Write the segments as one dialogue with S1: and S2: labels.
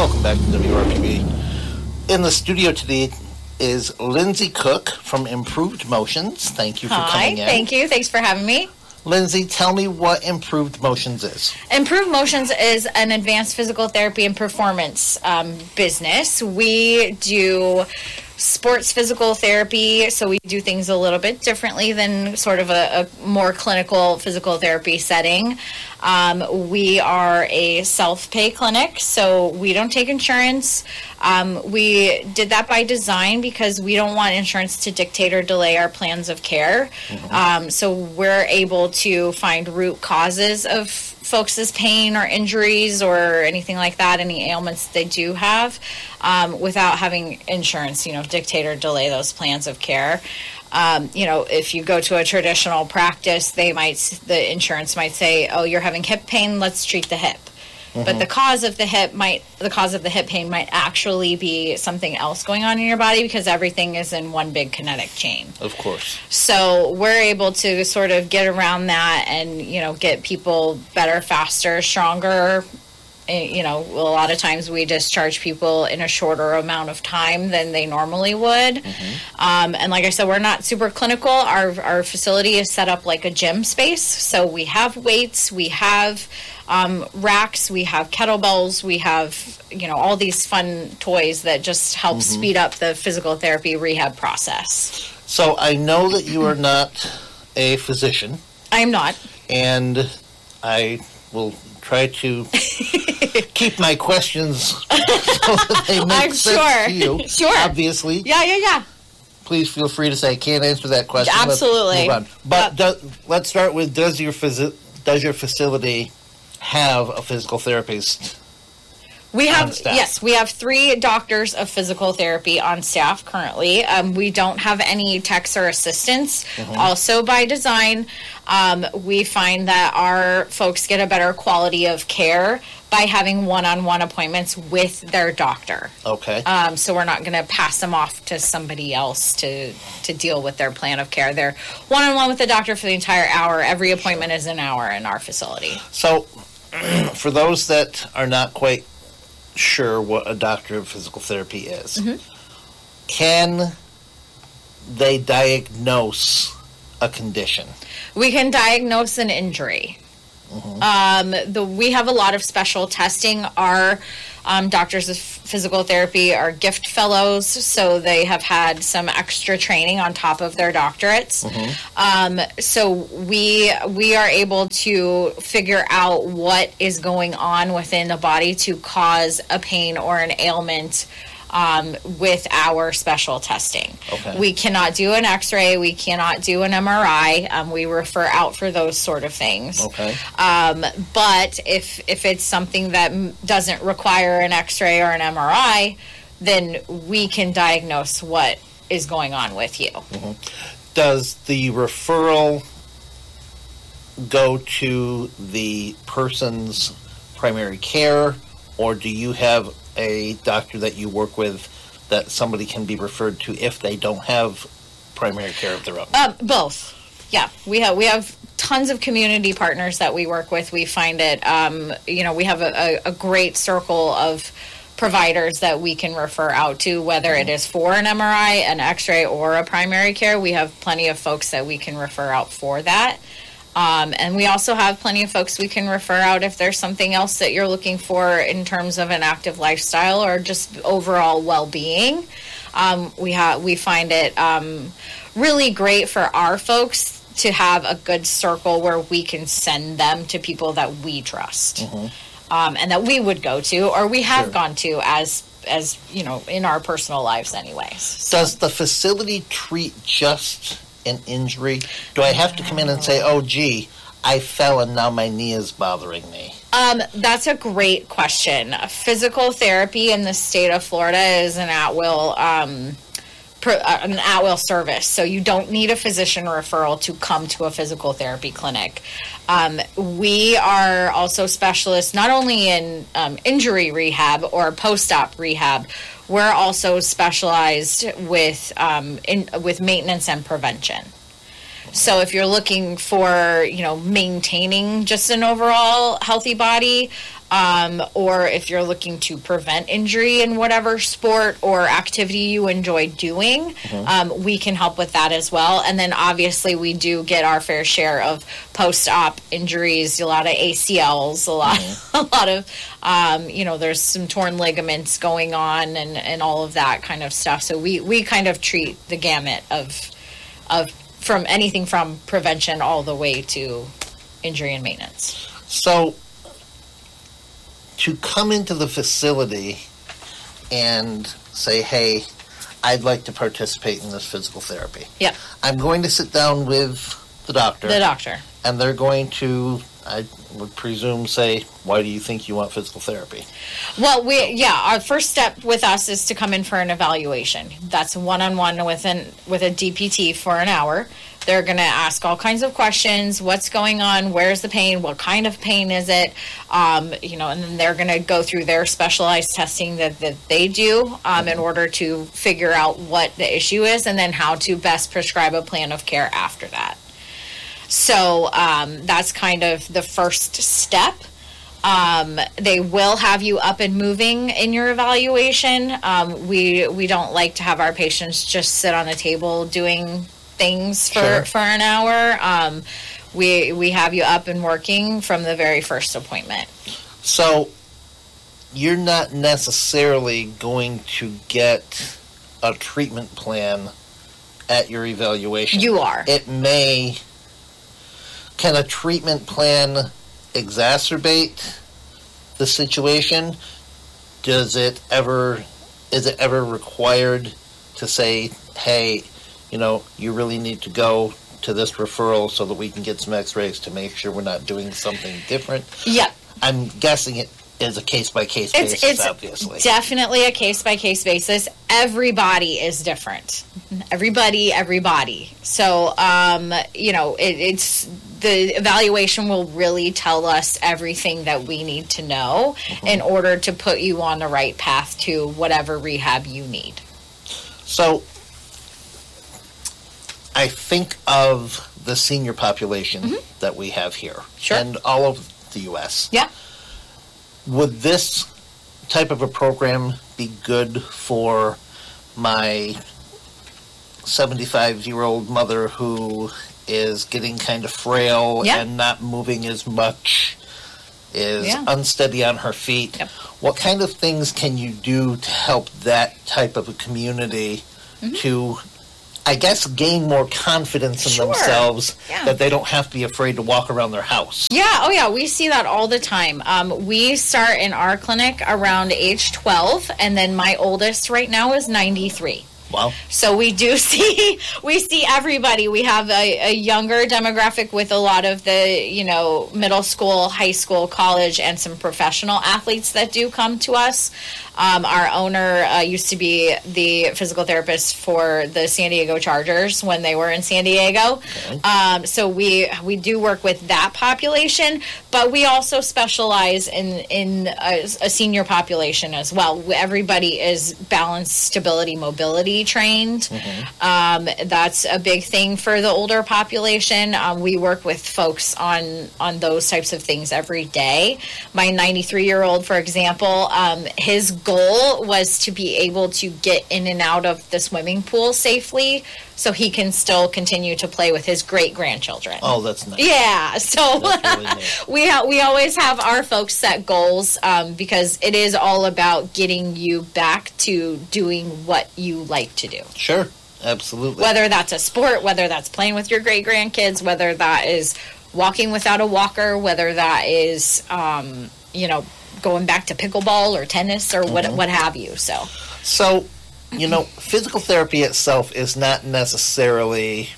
S1: welcome back to WRPB. In the studio today is Lindsay Cook from Improved Motions. Thank you for coming in.
S2: Hi, thank you. Thanks for having me.
S1: Lindsay, tell me what Improved Motions is.
S2: Improved Motions is an advanced physical therapy and performance business. We do sports physical therapy, so we do things a little bit differently than sort of a more clinical physical therapy setting. We are a self-pay clinic, so we don't take insurance. We did that by design because we don't want insurance to dictate or delay our plans of care. So we're able to find root causes of folks' pain or injuries or anything like that, any ailments they do have, without having insurance, dictate or delay those plans of care. If you go to a traditional practice, the insurance might say, "Oh, you're having hip pain, let's treat the hip." But the cause of the hip pain might actually be something else going on in your body because everything is in one big kinetic chain.
S1: Of course.
S2: So we're able to sort of get around that and, get people better, faster, stronger. A lot of times we discharge people in a shorter amount of time than they normally would. And like I said, we're not super clinical. Our facility is set up like a gym space. So we have weights, we have racks, we have kettlebells, we have, all these fun toys that just help speed up the physical therapy rehab process.
S1: So I know that you are not a physician.
S2: I am not.
S1: And I will try to keep my questions so that they make sense to you.
S2: Sure.
S1: Obviously.
S2: Yeah.
S1: Please feel free to say, I can't answer that question.
S2: Absolutely.
S1: Let's move on. But let's start with, does your facility have a physical therapist?
S2: We have 3 doctors of physical therapy on staff currently. We don't have any techs or assistants. Also by design, we find that our folks get a better quality of care by having one-on-one appointments with their doctor.
S1: Okay.
S2: So we're not going to pass them off to somebody else to deal with their plan of care. They're one-on-one with the doctor for the entire hour. Every appointment is an hour in our facility.
S1: So for those that are not quite sure what a doctor of physical therapy is, can they diagnose a condition?
S2: We can diagnose an injury. We have a lot of special testing. Our doctors of physical therapy are gift fellows, so they have had some extra training on top of their doctorates. So we are able to figure out what is going on within the body to cause a pain or an ailment with our special testing. We cannot do an x-ray, we cannot do an MRI, we refer out for those sort of things. But if it's something that doesn't require an x-ray or an MRI, then we can diagnose what is going on with you.
S1: Does the referral go to the person's primary care, or do you have a doctor that you work with that somebody can be referred to if they don't have primary care of their own?
S2: Both. Yeah, we have tons of community partners that we work with. We find it, we have a great circle of providers that we can refer out to, whether it is for an MRI, an x-ray, or a primary care. We have plenty of folks that we can refer out for that. And we also have plenty of folks we can refer out if there's something else that you're looking for in terms of an active lifestyle or just overall well-being. We find it really great for our folks to have a good circle where we can send them to people that we trust, and that we would go to or we have gone to as in our personal lives anyways. So.
S1: Does the facility treat just an injury? Do I have to come in and say, oh, gee, I fell and now my knee is bothering me?
S2: That's a great question. Physical therapy in the state of Florida is an at-will service, so you don't need a physician referral to come to a physical therapy clinic. We are also specialists not only in injury rehab or post-op rehab. We're also specialized with maintenance and prevention. So if you're looking for, maintaining just an overall healthy body, or if you're looking to prevent injury in whatever sport or activity you enjoy doing, we can help with that as well. And then obviously we do get our fair share of post-op injuries, a lot of ACLs, a lot of, there's some torn ligaments going on and all of that kind of stuff. So we kind of treat the gamut of from anything from prevention all the way to injury and maintenance.
S1: So to come into the facility and say, hey, I'd like to participate in this physical therapy.
S2: Yeah.
S1: I'm going to sit down with the doctor.
S2: The doctor.
S1: And they're going to, I would presume, say, why do you think you want physical therapy?
S2: Well, our first step with us is to come in for an evaluation. That's one-on-one with a DPT for an hour. They're going to ask all kinds of questions. What's going on? Where's the pain? What kind of pain is it? And then they're going to go through their specialized testing that they do in order to figure out what the issue is and then how to best prescribe a plan of care after that. So that's kind of the first step. They will have you up and moving in your evaluation. We don't like to have our patients just sit on a table doing things for an hour. We have you up and working from the very first appointment.
S1: So you're not necessarily going to get a treatment plan at your evaluation.
S2: You are.
S1: Can a treatment plan exacerbate the situation? Is it ever required to say, hey, you really need to go to this referral so that we can get some x-rays to make sure we're not doing something different?
S2: Yeah. I'm
S1: guessing it is a case-by-case basis, obviously.
S2: It's definitely a case-by-case basis. Everybody is different. Everybody. So, it's the evaluation will really tell us everything that we need to know in order to put you on the right path to whatever rehab you need.
S1: So, I think of the senior population that we have here and all of the U.S.
S2: Yeah.
S1: Would this type of a program be good for my 75-year-old mother who is getting kind of frail and not moving as much, is unsteady on her feet? Yep. What kind of things can you do to help that type of a community to, I guess, gain more confidence in themselves that they don't have to be afraid to walk around their house?
S2: Yeah, we see that all the time. We start in our clinic around age 12, and then my oldest right now is 93.
S1: Wow.
S2: So we see everybody. We have a younger demographic with a lot of the, middle school, high school, college, and some professional athletes that do come to us. Our owner used to be the physical therapist for the San Diego Chargers when they were in San Diego. Okay. So we do work with that population, but we also specialize in a senior population as well. Everybody is balance, stability, mobility trained. That's a big thing for the older population. We work with folks on those types of things every day. My 93-year-old, for example, his goal was to be able to get in and out of the swimming pool safely so he can still continue to play with his great-grandchildren.
S1: Oh, that's nice.
S2: Yeah, so really we always have our folks set goals because it is all about getting you back to doing what you like to do.
S1: Sure, absolutely.
S2: Whether that's a sport, whether that's playing with your great-grandkids, whether that is walking without a walker, whether that is, going back to pickleball or tennis or what have you. So,
S1: physical therapy itself is not necessarily,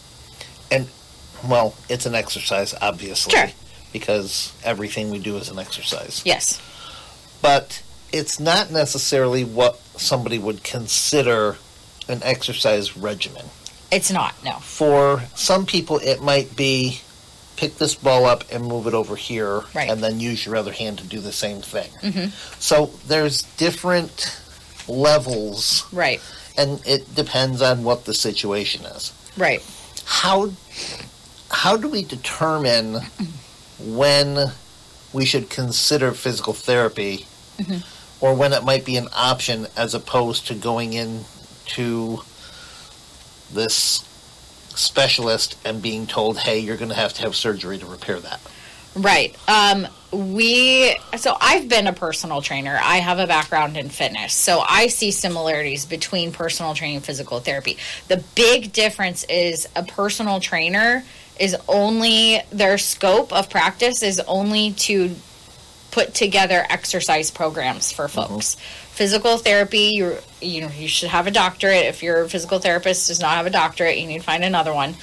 S1: it's an exercise, obviously.
S2: Sure.
S1: Because everything we do is an exercise.
S2: Yes.
S1: But it's not necessarily what somebody would consider an exercise regimen.
S2: It's not, no.
S1: For some people, it might be pick this ball up and move it over here, and then use your other hand to do the same thing. So there's different levels, and it depends on what the situation is. How do we determine when we should consider physical therapy, or when it might be an option as opposed to going in to this specialist and being told, hey, you're going to have surgery to repair that.
S2: Right. So I've been a personal trainer. I have a background in fitness. So I see similarities between personal training and physical therapy. The big difference is a personal trainer is only, their scope of practice is only to put together exercise programs for folks. Physical therapy, you should have a doctorate. If your physical therapist does not have a doctorate, you need to find another one.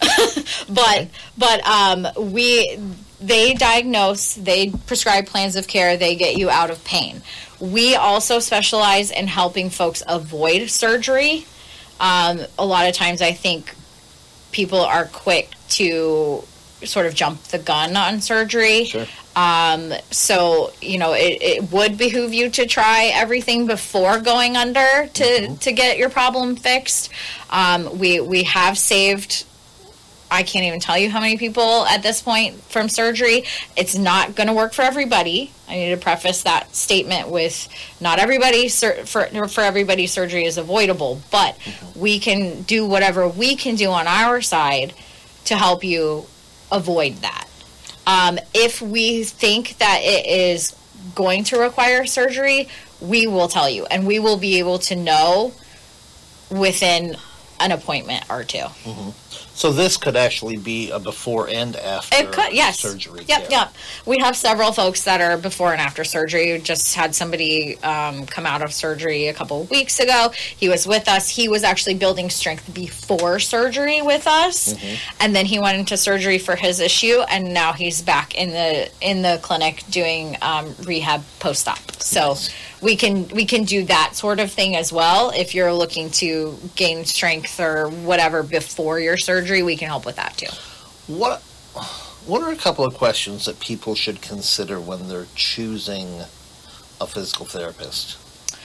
S2: They diagnose, they prescribe plans of care, they get you out of pain. We also specialize in helping folks avoid surgery. A lot of times I think people are quick to sort of jump the gun on surgery.
S1: Sure.
S2: So, it would behoove you to try everything before going under to get your problem fixed. We have saved, I can't even tell you how many people at this point from surgery. It's not going to work for everybody. I need to preface that statement with not everybody, for everybody surgery is avoidable, but we can do whatever we can do on our side to help you avoid that. If we think that it is going to require surgery, we will tell you, and we will be able to know within an appointment or two.
S1: So this could actually be a before and after surgery.
S2: Yep. We have several folks that are before and after surgery. We just had somebody come out of surgery a couple of weeks ago. He was with us. He was actually building strength before surgery with us, and then he went into surgery for his issue, and now he's back in the clinic doing rehab post-op. So we can do that sort of thing as well. If you're looking to gain strength or whatever before your surgery, we can help with that too.
S1: What are a couple of questions that people should consider when they're choosing a physical therapist?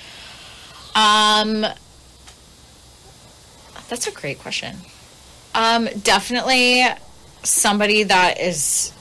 S2: That's a great question. Definitely somebody that is,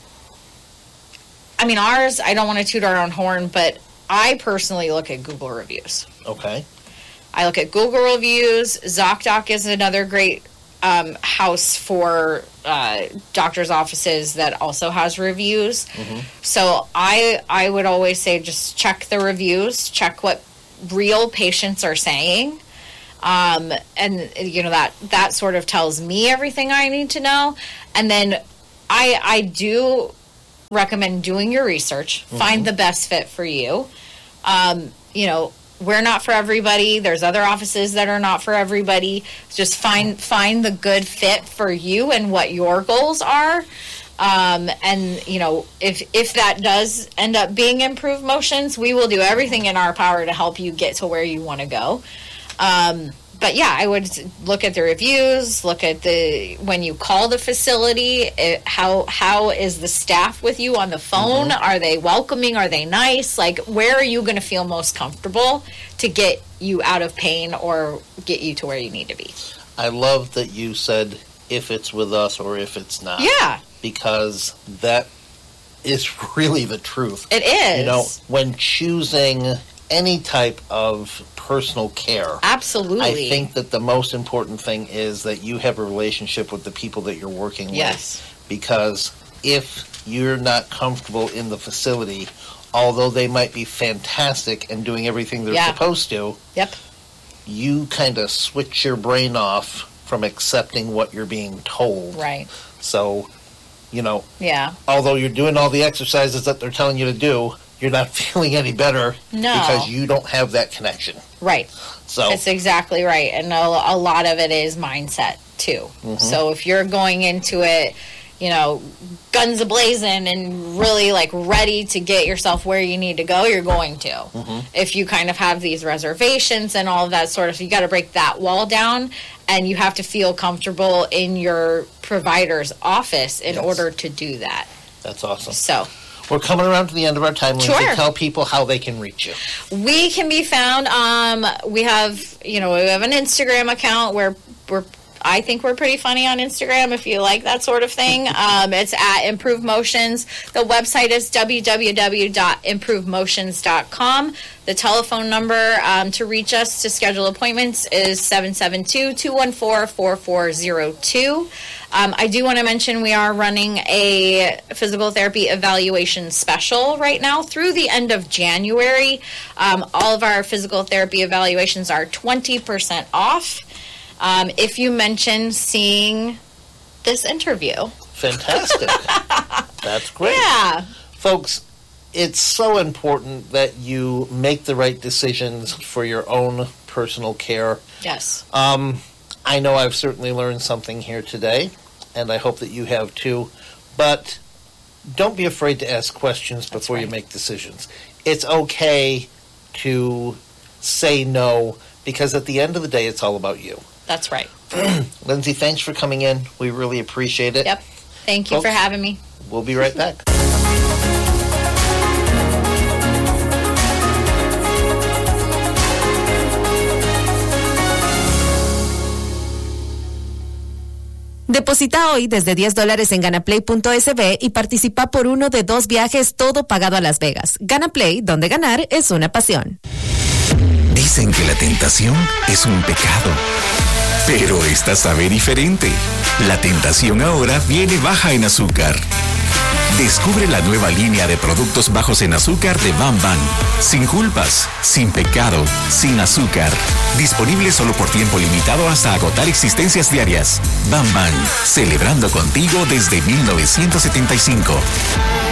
S2: ours, I don't want to toot our own horn, but I personally look at Google reviews.
S1: Okay.
S2: I look at Google reviews. ZocDoc is another great house for doctors' offices that also has reviews. So I would always say just check the reviews, check what real patients are saying. And that sort of tells me everything I need to know. And then I do recommend doing your research, find the best fit for you. We're not for everybody. There's other offices that are not for everybody. Just find the good fit for you and what your goals are. If that does end up being improved motions, we will do everything in our power to help you get to where you want to go. But yeah, I would look at the reviews, look at when you call the facility, how is the staff with you on the phone? Are they welcoming? Are they nice? Like, where are you going to feel most comfortable to get you out of pain or get you to where you need to be?
S1: I love that you said if it's with us or if it's not.
S2: Yeah.
S1: Because that is really the truth.
S2: It is.
S1: When choosing any type of personal care.
S2: Absolutely.
S1: I think that the most important thing is that you have a relationship with the people that you're working with. Because if you're not comfortable in the facility, although they might be fantastic and doing everything they're supposed to, you kind of switch your brain off from accepting what you're being told.
S2: Right.
S1: So, although you're doing all the exercises that they're telling you to do, you're not feeling any better because you don't have that connection. Right. So
S2: that's exactly right. And a lot of it is mindset, too. So if you're going into it, guns a-blazing and really, ready to get yourself where you need to go, you're going to. If you kind of have these reservations and all of that sort of, you got to break that wall down, and you have to feel comfortable in your provider's office in order to do that.
S1: That's awesome.
S2: So
S1: we're coming around to the end of our time. Lindsay, tell people how they can reach you.
S2: We can be found. We have an Instagram account where we're I think we're pretty funny on Instagram if you like that sort of thing. It's at Improve Motions. The website is www.improvemotions.com. The telephone number to reach us to schedule appointments is 772-214-4402. I do want to mention we are running a physical therapy evaluation special right now through the end of January. All of our physical therapy evaluations are 20% off if you mention seeing this interview.
S1: Fantastic. That's great.
S2: Yeah.
S1: Folks, it's so important that you make the right decisions for your own personal care.
S2: Yes.
S1: I know I've certainly learned something here today, and I hope that you have too. But don't be afraid to ask questions before you make decisions. It's okay to say no, because at the end of the day, it's all about you.
S2: That's right.
S1: Lindsay, thanks for coming in. We really appreciate it.
S2: Yep. Thank you
S1: Folks,
S2: for having me.
S1: We'll be right back.
S3: Deposita hoy desde $10 en ganaplay.sb y participa por uno de 2 viajes, todo pagado a Las Vegas. Ganaplay, donde ganar es una pasión.
S4: Dicen que la tentación es un pecado, pero esta sabe diferente. La tentación ahora viene baja en azúcar. Descubre la nueva línea de productos bajos en azúcar de Bam Bam. Sin culpas, sin pecado, sin azúcar. Disponible solo por tiempo limitado hasta agotar existencias diarias. Bam Bam, celebrando contigo desde 1975.